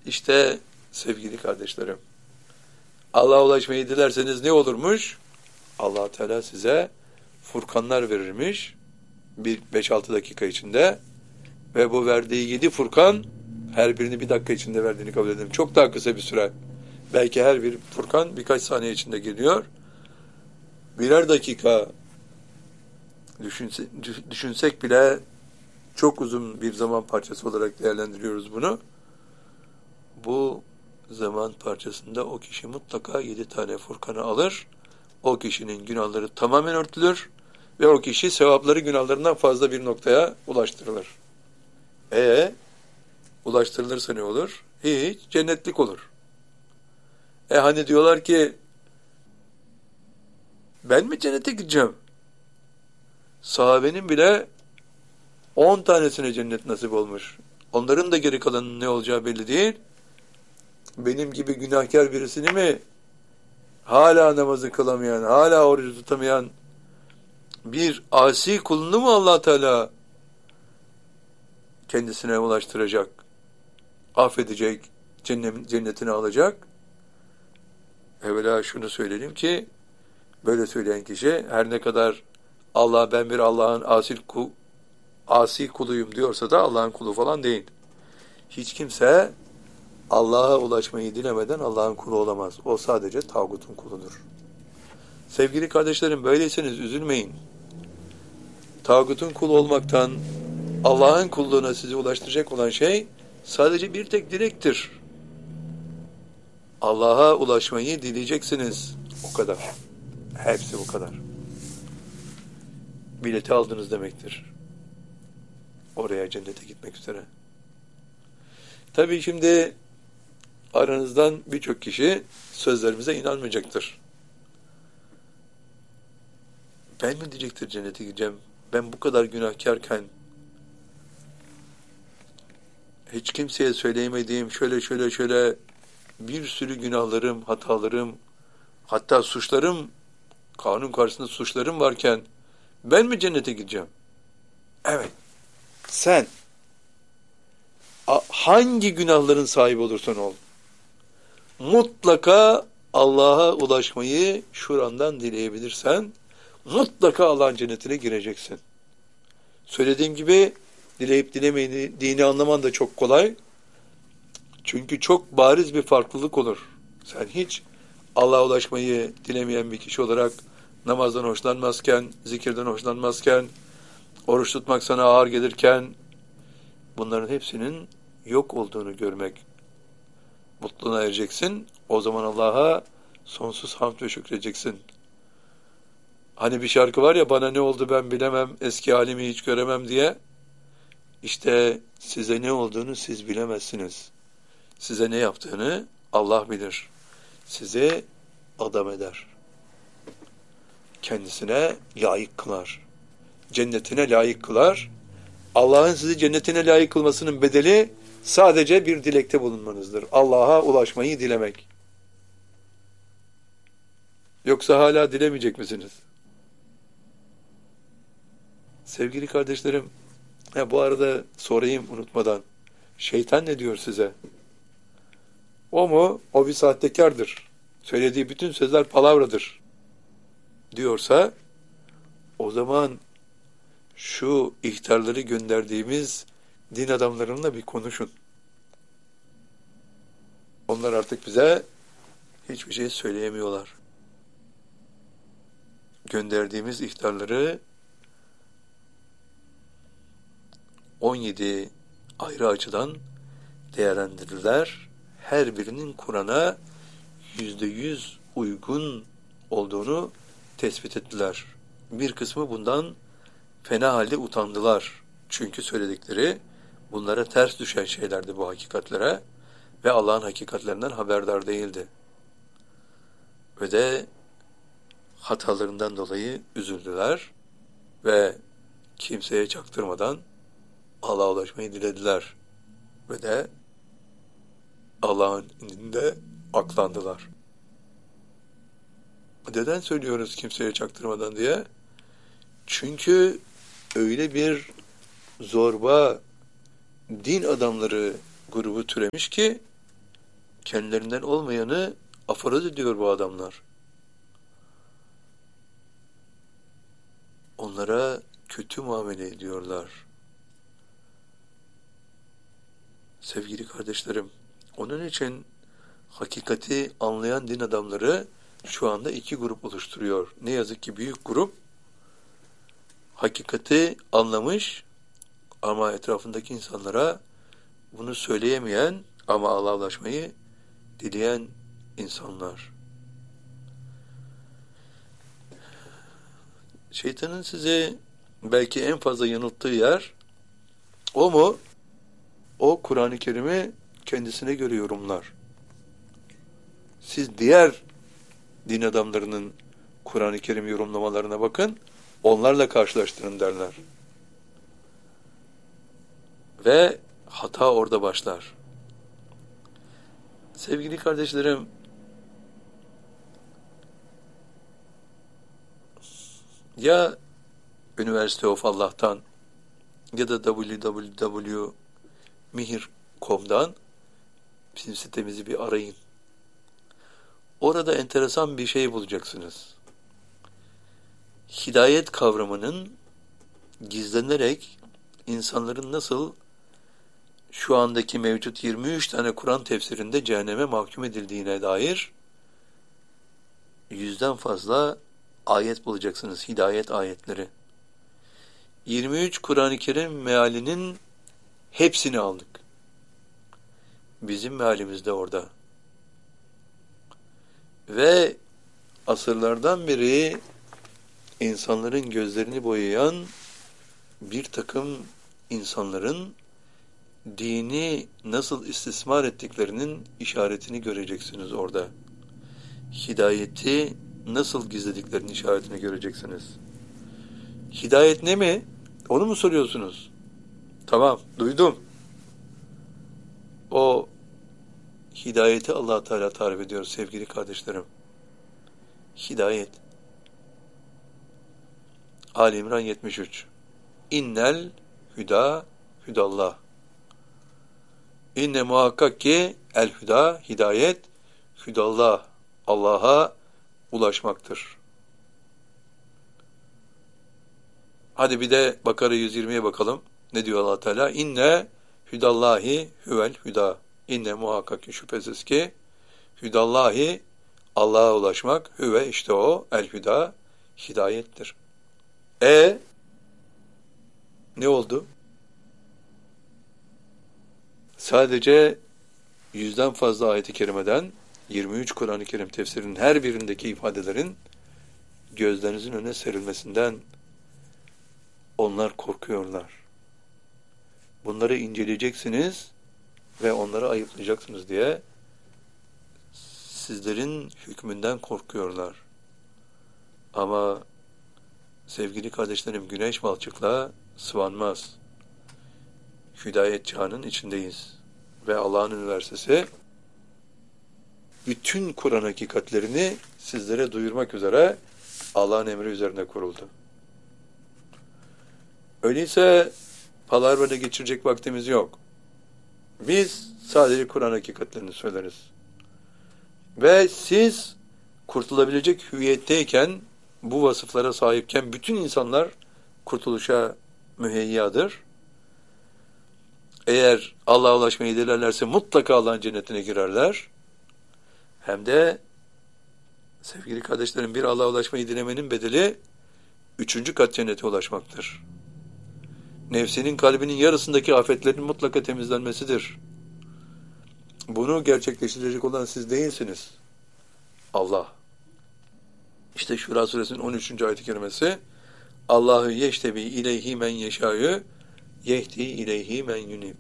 İşte sevgili kardeşlerim, Allah'a ulaşmayı dilerseniz ne olurmuş? Allah Teala size furkanlar verirmiş. 5-6 dakika içinde. Ve bu verdiği 7 furkan her birini 1 dakika içinde verdiğini kabul edelim. Çok daha kısa bir süre. Belki her bir furkan birkaç saniye içinde geliyor. Birer dakika düşünsek bile çok uzun bir zaman parçası olarak değerlendiriyoruz bunu. Bu zaman parçasında o kişi mutlaka 7 tane furkanı alır. O kişinin günahları tamamen örtülür ve o kişi sevapları günahlarından fazla bir noktaya ulaştırılır. Ulaştırılırsa ne olur? Hiç, cennetlik olur. Hani diyorlar ki ben mi cennete gideceğim? Sahabenin bile 10 tanesine cennet nasip olmuş. Onların da geri kalanının ne olacağı belli değil. Benim gibi günahkar birisini mi hala namazı kılamayan, hala orucu tutamayan bir asi kulunu mu Allah Teala kendisine ulaştıracak, affedecek, cennetine alacak? Evvela şunu söyleyelim ki, böyle söyleyen kişi her ne kadar ben bir Allah'ın asi kuluyum diyorsa da Allah'ın kulu falan değil. Hiç kimse Allah'a ulaşmayı dilemeden Allah'ın kulu olamaz. O sadece tağutun kuludur. Sevgili kardeşlerim, böyleyseniz üzülmeyin. Tağutun kulu olmaktan Allah'ın kulluğuna sizi ulaştıracak olan şey sadece bir tek dilektir. Allah'a ulaşmayı dileyeceksiniz. O kadar. Hepsi bu kadar. Bileti aldınız demektir. Oraya, cennete gitmek üzere. Tabii şimdi aranızdan birçok kişi sözlerimize inanmayacaktır. Ben mi diyecektir cennete gideceğim? Ben bu kadar günahkarken hiç kimseye söyleyemediğim şöyle bir sürü günahlarım, hatalarım, hatta suçlarım, kanun karşısında suçlarım varken ben mi cennete gideceğim? Evet. Sen hangi günahların sahibi olursan ol, mutlaka Allah'a ulaşmayı şurandan dileyebilirsen, mutlaka Allah'ın cennetine gireceksin. Söylediğim gibi dileyip dilemediğini anlaman da çok kolay. Çünkü çok bariz bir farklılık olur. Sen hiç Allah'a ulaşmayı dilemeyen bir kişi olarak namazdan hoşlanmazken, zikirden hoşlanmazken, oruç tutmak sana ağır gelirken, bunların hepsinin yok olduğunu görmek mutluluğuna ereceksin. O zaman Allah'a sonsuz hamd ve şükredeceksin. Hani bir şarkı var ya, bana ne oldu ben bilemem, eski halimi hiç göremem diye. İşte size ne olduğunu siz bilemezsiniz. Size ne yaptığını Allah bilir. Sizi adam eder. Kendisine layık kılar. Cennetine layık kılar. Allah'ın sizi cennetine layık kılmasının bedeli sadece bir dilekte bulunmanızdır. Allah'a ulaşmayı dilemek. Yoksa hala dilemeyecek misiniz? Sevgili kardeşlerim, bu arada sorayım unutmadan. Şeytan ne diyor size? O mu? O bir sahtekardır. Söylediği bütün sözler palavradır diyorsa, o zaman şu ihtarları gönderdiğimiz din adamlarıyla bir konuşun. Onlar artık bize hiçbir şey söyleyemiyorlar. Gönderdiğimiz ihtarları 17 ayrı açıdan değerlendirdiler. Her birinin Kur'an'a %100 uygun olduğunu tespit ettiler. Bir kısmı bundan fena halde utandılar. Çünkü söyledikleri bunlara ters düşen şeylerdi, bu hakikatlere, ve Allah'ın hakikatlerinden haberdar değildi. Ve de hatalarından dolayı üzüldüler ve kimseye çaktırmadan Allah'a ulaşmayı dilediler. Ve de Allah'ın indinde aklandılar. Neden söylüyoruz kimseye çaktırmadan diye? Çünkü öyle bir zorba din adamları grubu türemiş ki Kendilerinden olmayanı aforoz ediyor bu adamlar. Onlara kötü muamele ediyorlar. Sevgili kardeşlerim, onun için hakikati anlayan din adamları şu anda iki grup oluşturuyor. Ne yazık ki büyük grup hakikati anlamış ama etrafındaki insanlara bunu söyleyemeyen ama Allah'a ulaşmayı dileyen insanlar. Şeytanın sizi belki en fazla yanılttığı yer o mu? O Kur'an-ı Kerim'i kendisine göre yorumlar. Siz diğer din adamlarının Kur'an-ı Kerim yorumlamalarına bakın, onlarla karşılaştırın derler. Ve hata orada başlar. Sevgili kardeşlerim, ya Üniversite of Allah'tan ya da www.mihir.com'dan bizim sitemizi bir arayın. Orada enteresan bir şey bulacaksınız. Hidayet kavramının gizlenerek insanların nasıl şu andaki mevcut 23 tane Kur'an tefsirinde cehenneme mahkum edildiğine dair 100'den fazla ayet bulacaksınız. Hidayet ayetleri. 23 Kur'an-ı Kerim mealinin hepsini aldık. Bizim mealimiz de orada. Ve asırlardan beri insanların gözlerini boyayan bir takım insanların dini nasıl istismar ettiklerinin işaretini göreceksiniz orada. Hidayeti nasıl gizlediklerinin işaretini göreceksiniz. Hidayet ne mi? Onu mu soruyorsunuz? Tamam, duydum. O hidayeti Allah Teala tarif ediyor sevgili kardeşlerim. Hidayet. Ali İmran 73. İnnel hüda hüdallah. İnne muhakkak ki el hüda, hidayet, hüdallah, Allah'a ulaşmaktır. Hadi bir de Bakara 120'ye bakalım. Ne diyor Allah Teala? İnne hüdallahi huvel hüda. İnne muhakkak ki şüphesiz ki hüdallahi, Allah'a ulaşmak, hüve işte o, el hüda, hidayettir. Ne oldu? Sadece 100'den fazla ayet-i kerimeden 23 Kur'an-ı Kerim tefsirinin her birindeki ifadelerin gözlerinizin önüne serilmesinden onlar korkuyorlar. Bunları inceleyeceksiniz ve onları ayıplayacaksınız diye sizlerin hükmünden korkuyorlar. Ama sevgili kardeşlerim, güneş balçıkla sıvanmaz. Hidayet çağının içindeyiz. Ve Allah'ın üniversitesi bütün Kur'an hakikatlerini sizlere duyurmak üzere Allah'ın emri üzerine kuruldu. Öyleyse palavrada geçirecek vaktimiz yok. Biz sadece Kur'an hakikatlerini söyleriz. Ve siz kurtulabilecek hüviyetteyken, bu vasıflara sahipken bütün insanlar kurtuluşa müheyyadır. Eğer Allah'a ulaşmayı dilerlerse mutlaka Allah'ın cennetine girerler. Hem de sevgili kardeşlerim, bir Allah'a ulaşmayı dilemenin bedeli 3. kat cennete ulaşmaktır. Nefsinin, kalbinin yarısındaki afetlerin mutlaka temizlenmesidir. Bunu gerçekleştirecek olan siz değilsiniz. Allah. İşte Şura suresinin 13. ayet-i kerimesi Allahu yeştebi ileyhi men yeşâ'yü yehdi ileyhi men yunib.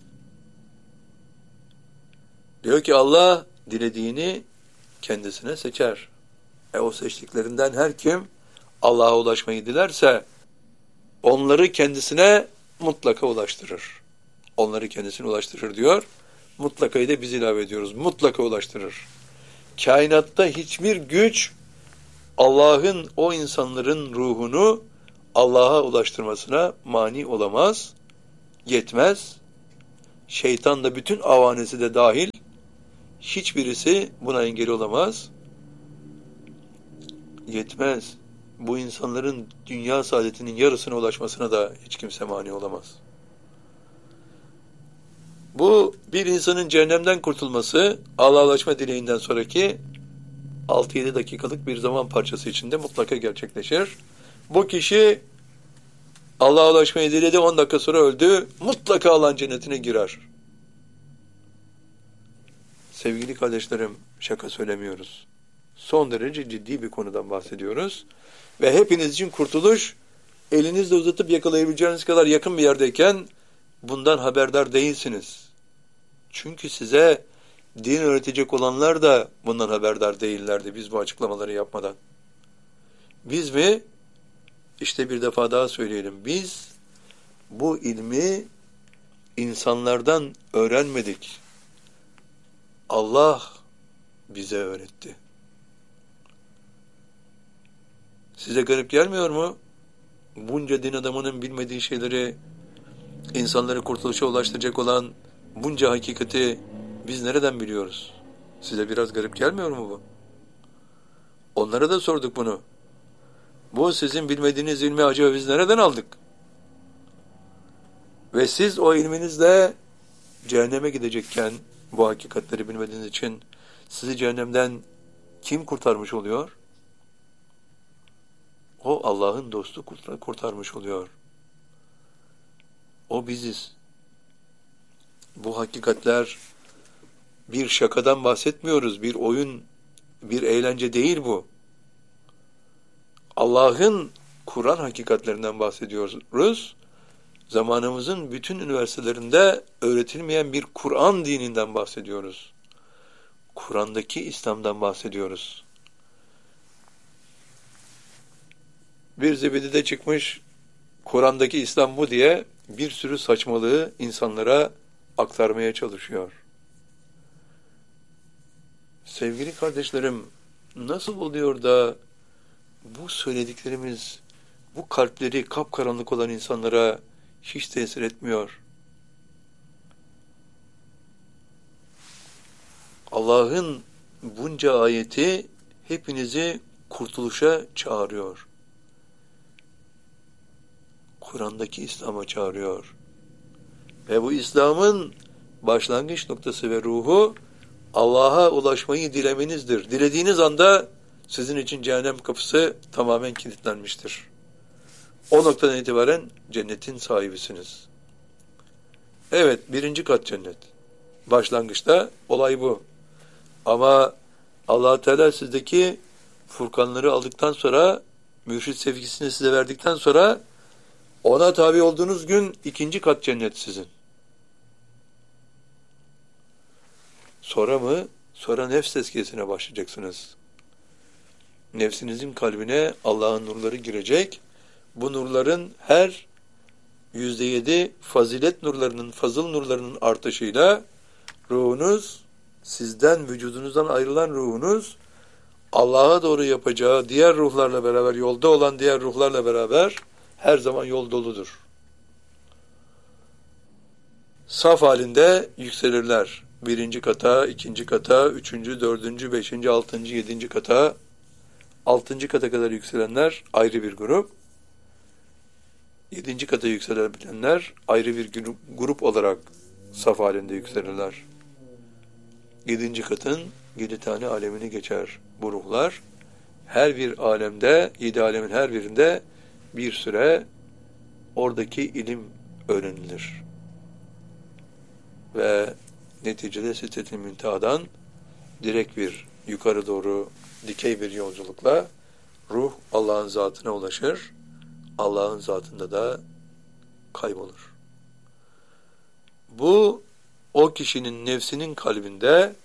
Diyor ki Allah dilediğini kendisine seçer. O seçtiklerinden her kim Allah'a ulaşmayı dilerse onları kendisine mutlaka ulaştırır. Onları kendisine ulaştırır diyor. Mutlakayı da biz ilave ediyoruz. Mutlaka ulaştırır. Kainatta hiçbir güç Allah'ın o insanların ruhunu Allah'a ulaştırmasına mani olamaz, yetmez. Şeytan da bütün avanesi de dahil hiçbirisi buna engel olamaz. Yetmez. Bu insanların dünya saadetinin yarısına ulaşmasına da hiç kimse mani olamaz. Bu bir insanın cehennemden kurtulması Allah'a ulaşma dileğinden sonraki 6-7 dakikalık bir zaman parçası içinde mutlaka gerçekleşir. Bu kişi Allah'a ulaşmayı diledi, 10 dakika sonra öldü, mutlaka Allah'ın cennetine girer. Sevgili kardeşlerim, şaka söylemiyoruz. Son derece ciddi bir konudan bahsediyoruz. Ve hepiniz için kurtuluş, elinizle uzatıp yakalayabileceğiniz kadar yakın bir yerdeyken bundan haberdar değilsiniz. Çünkü size din öğretecek olanlar da bundan haberdar değillerdi biz bu açıklamaları yapmadan. Biz mi? İşte bir defa daha söyleyelim. Biz bu ilmi insanlardan öğrenmedik. Allah bize öğretti. Size garip gelmiyor mu? Bunca din adamının bilmediği şeyleri, insanları kurtuluşa ulaştıracak olan bunca hakikati biz nereden biliyoruz? Size biraz garip gelmiyor mu bu? Onlara da sorduk bunu. Bu sizin bilmediğiniz ilmi acaba biz nereden aldık? Ve siz o ilminizle cehenneme gidecekken bu hakikatleri bilmediğiniz için sizi cehennemden kim kurtarmış oluyor? O Allah'ın dostu kurtarmış oluyor. O biziz. Bu hakikatler bir şakadan bahsetmiyoruz. Bir oyun, bir eğlence değil bu. Allah'ın Kur'an hakikatlerinden bahsediyoruz. Zamanımızın bütün üniversitelerinde öğretilmeyen bir Kur'an dininden bahsediyoruz. Kur'an'daki İslam'dan bahsediyoruz. Bir zibidide çıkmış, Kur'an'daki İslam bu diye bir sürü saçmalığı insanlara aktarmaya çalışıyor. Sevgili kardeşlerim, nasıl oluyor da bu söylediklerimiz, bu kalpleri kapkaranlık olan insanlara hiç tesir etmiyor? Allah'ın bunca ayeti hepinizi kurtuluşa çağırıyor. Kur'an'daki İslam'a çağırıyor. Ve bu İslam'ın başlangıç noktası ve ruhu Allah'a ulaşmayı dilemenizdir. Dilediğiniz anda sizin için cehennem kapısı tamamen kilitlenmiştir. O noktadan itibaren cennetin sahibisiniz. Evet, 1. kat cennet. Başlangıçta olay bu. Ama Allah Teala sizdeki furkanları aldıktan sonra, mürşid sevgisini size verdikten sonra ona tabi olduğunuz gün 2. kat cennet sizin. Sonra mı? Sonra nefs tezkiyesine başlayacaksınız. Nefsinizin kalbine Allah'ın nurları girecek. Bu nurların her %7 fazilet nurlarının, fazıl nurlarının artışıyla ruhunuz, sizden, vücudunuzdan ayrılan ruhunuz Allah'a doğru yapacağı diğer ruhlarla beraber, yolda olan diğer ruhlarla beraber her zaman yol doludur. Saf halinde yükselirler. 1. kata, 2. kata, 3., 4., 5., 6., 7. kata, 6. kata kadar yükselenler ayrı bir grup. 7. kata yükselebilenler ayrı bir grup olarak saf halinde yükselirler. 7. katın 7 tane alemini geçer bu ruhlar. Her bir alemde, 7 alemin her birinde bir süre oradaki ilim öğrenilir. Ve neticede Sidret-i Münteha'dan direkt bir yukarı doğru dikey bir yolculukla ruh Allah'ın zatına ulaşır. Allah'ın zatında da kaybolur. Bu o kişinin nefsinin kalbinde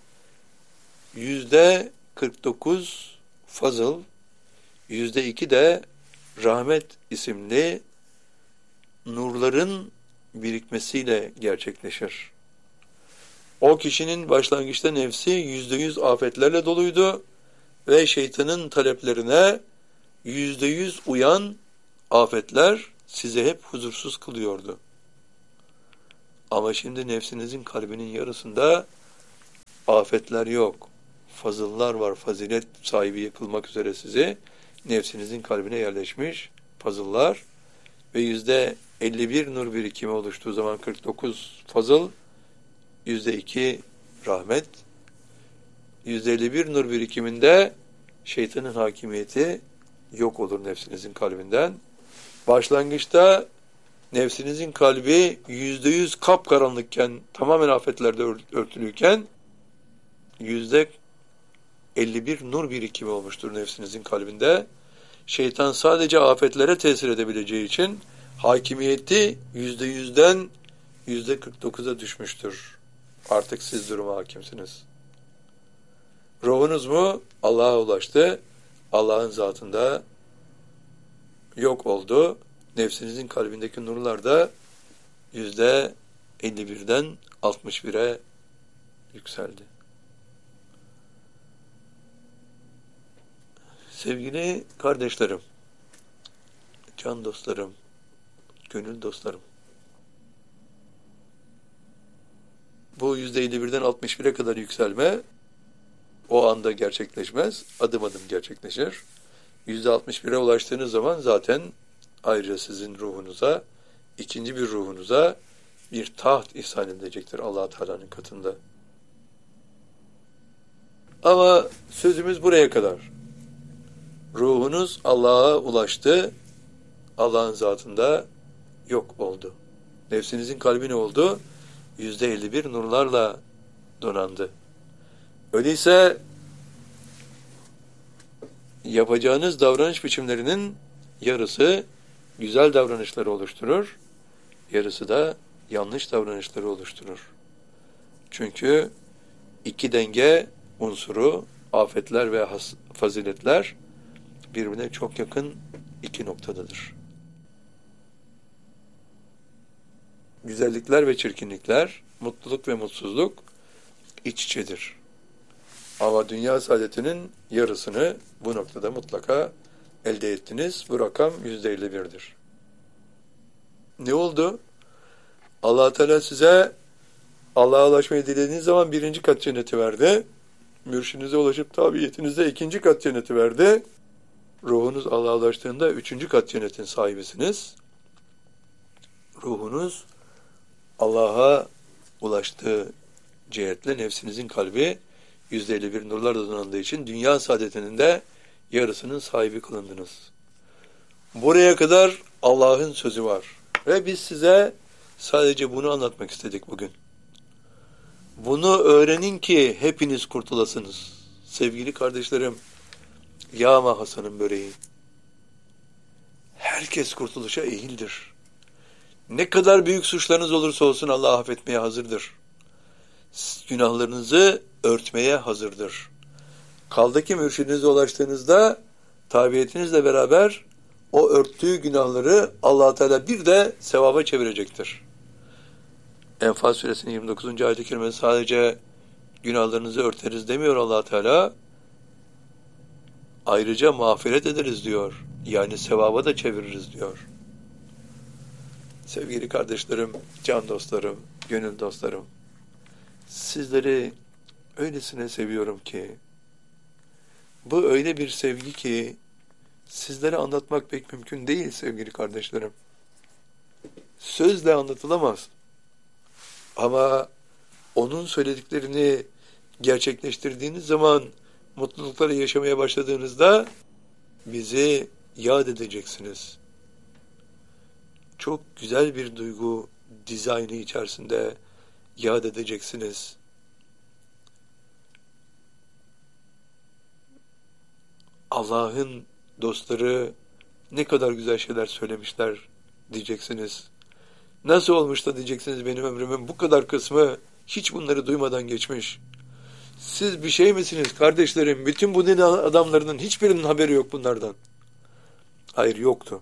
%49 fazıl, %2 de rahmet isimli nurların birikmesiyle gerçekleşir. O kişinin başlangıçta nefsi %100 afetlerle doluydu ve şeytanın taleplerine %100 uyan afetler sizi hep huzursuz kılıyordu. Ama şimdi nefsinizin kalbinin yarısında Afetler yok. Fazıllar var. Fazilet sahibi yıkılmak üzere sizi. Nefsinizin kalbine yerleşmiş fazıllar ve %51 nur birikimi oluştuğu zaman 49 fazıl, %2 rahmet, %51 nur birikiminde şeytanın hakimiyeti yok olur nefsinizin kalbinden. Başlangıçta nefsinizin kalbi %100 kapkaranlıkken, tamamen afetlerde örtülüyken %51 nur birikimi olmuştur nefsinizin kalbinde. Şeytan sadece afetlere tesir edebileceği için hakimiyeti %100'den %49'a düşmüştür. Artık siz duruma hakimsiniz. Ruhunuz mu? Allah'a ulaştı. Allah'ın zatında yok oldu. Nefsinizin kalbindeki nurlar da %51'den 61'e yükseldi. Sevgili kardeşlerim, can dostlarım, gönül dostlarım, bu %51'den 61'e kadar yükselme o anda gerçekleşmez, adım adım gerçekleşir. %61'e ulaştığınız zaman zaten ayrıca sizin ruhunuza, ikinci bir ruhunuza bir taht ihsan edilecektir Allah Teala'nın katında. Ama sözümüz buraya kadar. Ruhunuz Allah'a ulaştı, Allah'ın zatında yok oldu. Nefsinizin kalbi ne oldu? %51 nurlarla donandı. Öyleyse yapacağınız davranış biçimlerinin yarısı güzel davranışları oluşturur, yarısı da yanlış davranışları oluşturur. Çünkü iki denge unsuru, afetler ve faziletler birbirine çok yakın iki noktadadır. Güzellikler ve çirkinlikler, mutluluk ve mutsuzluk iç içedir. Ama dünya saadetinin yarısını bu noktada mutlaka elde ettiniz. Bu rakam %51'dir. Ne oldu? Allah Teala size Allah'a ulaşmayı dilediğiniz zaman 1. kat cenneti verdi. Mürşidinize ulaşıp tabiiyetinizde 2. kat cenneti verdi. Ruhunuz Allah'a ulaştığında 3. kat cennetin sahibisiniz. Ruhunuz Allah'a ulaştığı cihetle nefsinizin kalbi %51 nurlarla donandığı için dünya saadetinin de yarısının sahibi kılındınız. Buraya kadar Allah'ın sözü var. Ve biz size sadece bunu anlatmak istedik bugün. Bunu öğrenin ki hepiniz kurtulasınız. Sevgili kardeşlerim, yağma Hasan'ın böreği. Herkes kurtuluşa eğildir. Ne kadar büyük suçlarınız olursa olsun Allah affetmeye hazırdır. Günahlarınızı örtmeye hazırdır. Kaldı ki mürşidinize ulaştığınızda tabiatinizle beraber o örttüğü günahları Allah Teala bir de sevaba çevirecektir. Enfal suresinin 29. ayet-i kerime sadece günahlarınızı örteriz demiyor Allah Teala. Ayrıca mağfiret ederiz diyor. Yani sevaba da çeviririz diyor. Sevgili kardeşlerim, can dostlarım, gönül dostlarım, sizleri öylesine seviyorum ki, bu öyle bir sevgi ki, sizlere anlatmak pek mümkün değil sevgili kardeşlerim. Sözle anlatılamaz. Ama onun söylediklerini gerçekleştirdiğiniz zaman, mutlulukları yaşamaya başladığınızda, bizi yad edeceksiniz. Çok güzel bir duygu dizaynı içerisinde yad edeceksiniz. Allah'ın dostları ne kadar güzel şeyler söylemişler diyeceksiniz. Nasıl olmuş da diyeceksiniz benim ömrümün bu kadar kısmı hiç bunları duymadan geçmiş. Siz bir şey misiniz kardeşlerim? Bütün bu din adamlarının hiçbirinin haberi yok bunlardan. Hayır, yoktu.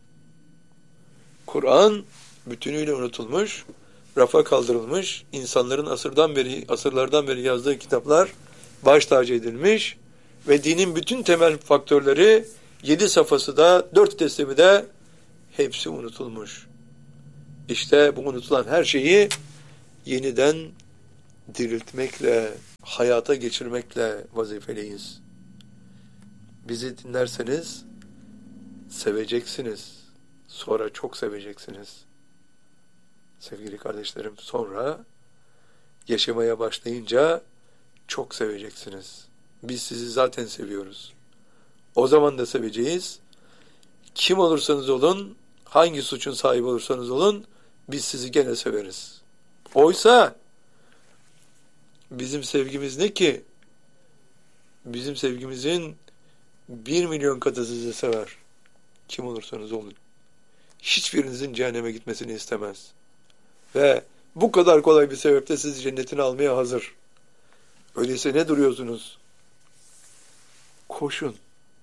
Kur'an bütünüyle unutulmuş, rafa kaldırılmış, insanların asırlardan beri yazdığı kitaplar baş tacı edilmiş ve dinin bütün temel faktörleri 7 safhası da 4 teslimi de hepsi unutulmuş. İşte bu unutulan her şeyi yeniden diriltmekle, hayata geçirmekle vazifeliyiz. Bizi dinlerseniz seveceksiniz. Sonra çok seveceksiniz. Sevgili kardeşlerim, sonra yaşamaya başlayınca çok seveceksiniz. Biz sizi zaten seviyoruz. O zaman da seveceğiz. Kim olursanız olun, hangi suçun sahibi olursanız olun, biz sizi gene severiz. Oysa bizim sevgimiz ne ki? Bizim sevgimizin 1 milyon katı sizi sever. Kim olursanız olun. Hiçbirinizin cehenneme gitmesini istemez. Ve bu kadar kolay bir sebeple sizi cennetine almaya hazır. Öyleyse ne duruyorsunuz? Koşun.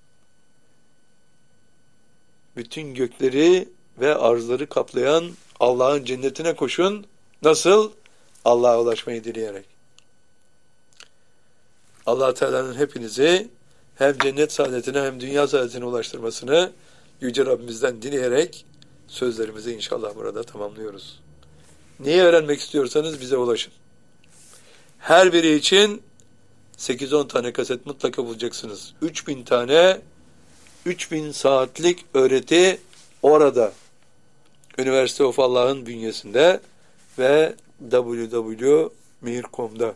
Bütün gökleri ve arzları kaplayan Allah'ın cennetine koşun. Nasıl? Allah'a ulaşmayı dileyerek. Allah Teala'nın hepinizi hem cennet saadetine hem dünya saadetine ulaştırmasını Yüce Rabbimizden dileyerek sözlerimizi inşallah burada tamamlıyoruz. Neyi öğrenmek istiyorsanız bize ulaşın. Her biri için 8-10 tane kaset mutlaka bulacaksınız. 3000 tane 3000 saatlik öğreti orada. University of Allah'ın bünyesinde ve www.mir.com'da.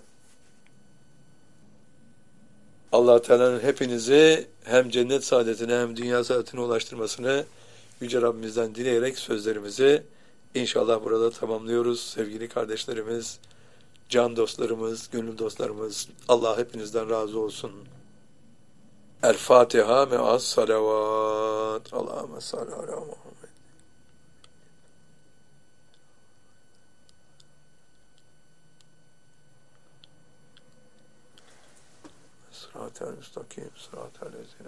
Allah Teala'nın hepinizi hem cennet saadetine hem dünya saadetine ulaştırmasını Yüce Rabbimizden dileyerek sözlerimizi inşallah burada tamamlıyoruz. Sevgili kardeşlerimiz, can dostlarımız, gönül dostlarımız, Allah hepinizden razı olsun. El Fatiha me'as salavat. Allahümme salli ala Muhammed. Sıratel müstakim, sıratel lezine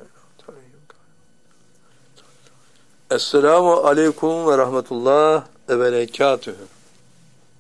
Esselamu aleyküm ve rahmetullah ve berekatühü.